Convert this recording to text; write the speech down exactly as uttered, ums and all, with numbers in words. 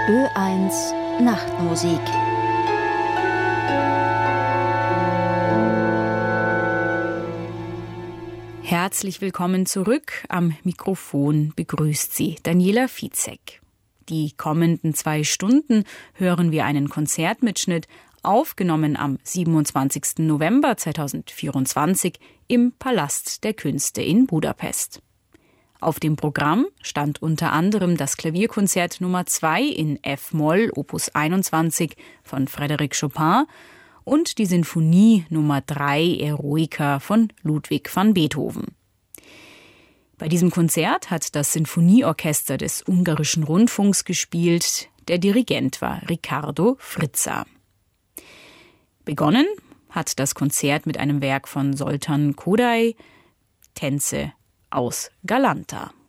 Ö eins Nachtmusik. Herzlich willkommen zurück. Am Mikrofon begrüßt Sie Daniela Fitzek. Die kommenden zwei Stunden hören wir einen Konzertmitschnitt, aufgenommen am siebenundzwanzigsten November zweitausendvierundzwanzig im Palast der Künste in Budapest. Auf dem Programm stand unter anderem das Klavierkonzert Nummer zwei in F-Moll, Opus einundzwanzig von Frédéric Chopin und die Sinfonie Nummer drei Eroica von Ludwig van Beethoven. Bei diesem Konzert hat das Sinfonieorchester des Ungarischen Rundfunks gespielt. Der Dirigent war Riccardo Frizza. Begonnen hat das Konzert mit einem Werk von Zoltán Kodály, Tänze aus Galanta.